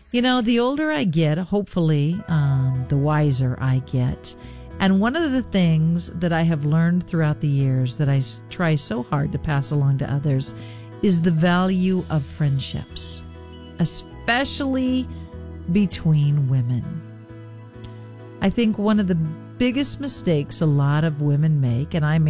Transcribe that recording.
The older I get, hopefully, the wiser I get. And one of the things that I have learned throughout the years that I try so hard to pass along to others is the value of friendships, especially between women. I think one of the biggest mistakes a lot of women make, and I